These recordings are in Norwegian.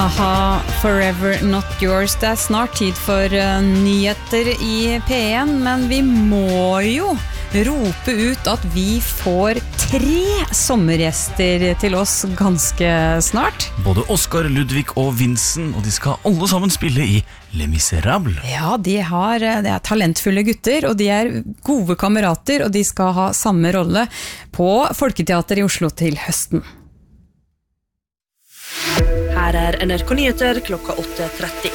Aha, Forever Not Yours. Det snart tid for nyheter i P1, men vi må jo rope ut at vi får 3 sommergjester til oss ganske snart. Både Oscar, Ludvig og Vincent, og de skal alle sammen spille i Les Miserables. Ja, det er talentfulle gutter, og de er gode kamerater, og de skal ha samme rolle på Folketeater i Oslo til høsten. Her NRK Nyheter klokka 8:30.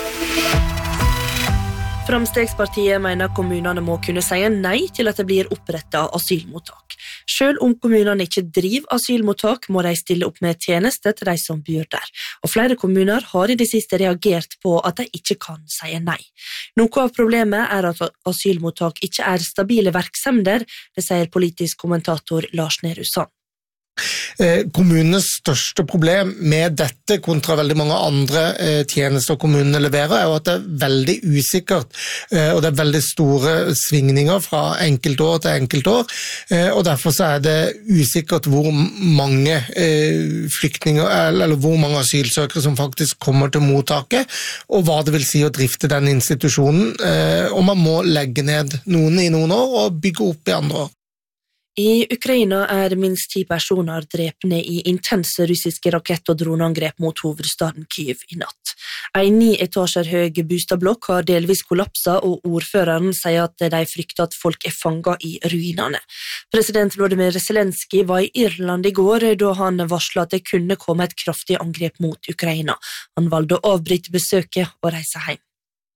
Framstegspartiet mener kommunene må kunne si nei til at det blir opprettet asylmottak. Selv om kommunene ikke driver asylmottak, må de stille opp med tjenester til de som bor der. Og flere kommuner har i det siste reagert på at de ikke kan si nei. Noe av problemet er at asylmottak ikke er stabile virksomheter, det sier politisk kommentator Lars Nehru Sand. Kommunenes største problem med dette kontra veldig mange andre tjenester kommunene leverer er jo at det er veldig usikkert, og det er veldig store svingninger fra enkeltår til enkeltår, og derfor så er det usikkert hvor mange flyktninger eller hvor mange asylsøkere som faktisk kommer til mottaket, og hva det vil si å drifte den institusjonen, og man må legge ned noen i noen år og bygge opp i andre år. I Ukraina er minst 10 personer drepne i intense russiske rakett- og droneangrep mot hovedstaden Kyiv i natt. En 9 etasjer høy bostadblokk har delvis kollapset, og ordføreren sier at de frykter at folk er fanget i ruinene. President Volodymyr Zelenskyj var i Irland i går, da han varslet at det kunne komme et kraftig angrep mot Ukraina. Han valgte å avbryte besøket og reise hjem.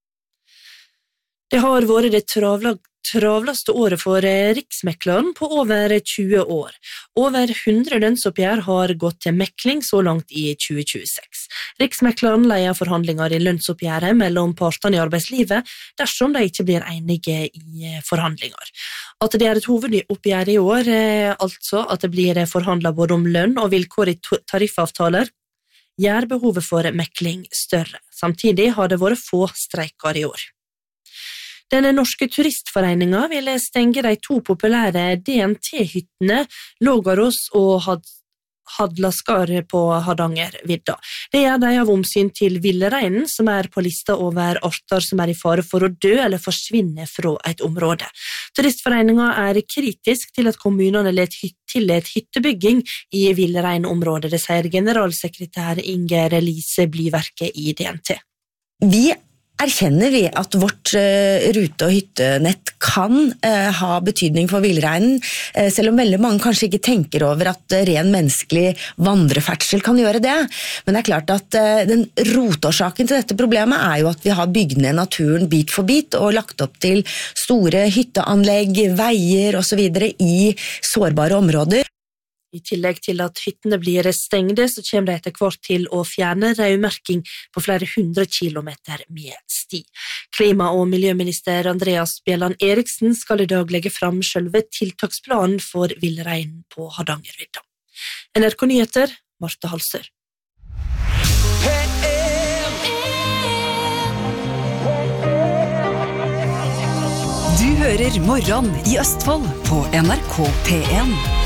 Det har vært det travleste året for Riksmekleren på over 20 år. Over 100 lønnsoppgjør har gått til mekling så langt i 2026. Riksmekleren leier forhandlinger i lønnsoppgjøret mellom partene i arbeidslivet dersom de ikke blir enige i forhandlinger. At det er et hovedoppgjør i år, altså at det blir forhandlet både om lønn og vilkår i tariffavtaler, gjør behovet for mekling større. Samtidig har det vært få streiker i år. Den norske turistforeningen ville stenge de 2 populære DNT-hyttene Lågarås og Hadlaskar på Hardangervidda. Det gjør de av omsyn til villreinen, som er på lista over arter som er i fare for å dø eller forsvinne fra et område. Turistforeningen er kritisk til at kommunene tillot hyttebygging i villreinområdet, det sier generalsekretær Inger Lise Blyverket i DNT. Vi erkjenner vi at vårt rute- og hyttenett kan ha betydning for villreinen, selv om veldig mange kanskje ikke tenker over at ren menneskelig vandreferdsel kan gjøre det. Men det er klart at den rotårsaken til dette problemet er jo at vi har bygd ned naturen bit for bit og lagt opp til store hytteanlegg, veier og så videre i sårbare områder. I tillegg til at hyttene blir stengde, så kommer de etter hvert til å fjerne rødmerking på flere 100 kilometer med sti. Klima- og miljøminister Andreas Bjelland Eriksen skal i dag legge fram selve tiltaksplanen for villreinen på Hardangervidda. NRK Nyheter, Marte Halsør. Du hører Morgen i Østfold på NRK P1.